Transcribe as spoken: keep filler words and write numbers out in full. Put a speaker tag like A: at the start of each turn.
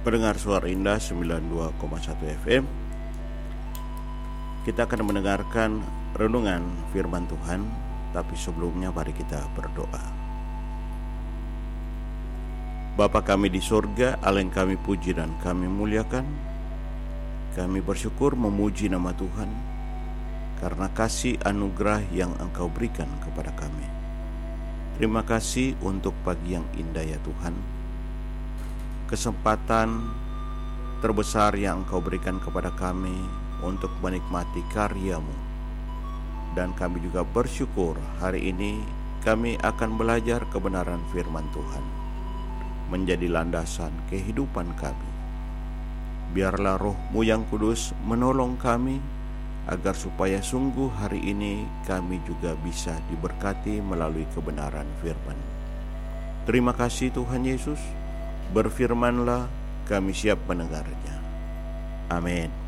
A: Pendengar Suara Indah sembilan puluh dua koma satu F M, kita akan mendengarkan renungan firman Tuhan. Tapi sebelumnya mari kita berdoa. Bapa kami di surga, Allah yang kami puji dan kami muliakan, kami bersyukur memuji nama Tuhan karena kasih anugerah yang Engkau berikan kepada kami. Terima kasih untuk pagi yang indah ya Tuhan, kesempatan terbesar yang Engkau berikan kepada kami untuk menikmati karya-Mu. Dan kami juga bersyukur hari ini kami akan belajar kebenaran firman Tuhan menjadi landasan kehidupan kami. Biarlah Roh-Mu yang kudus menolong kami agar supaya sungguh hari ini kami juga bisa diberkati melalui kebenaran firman. Terima kasih Tuhan Yesus. Berfirmanlah, kami siap mendengarnya. Amin.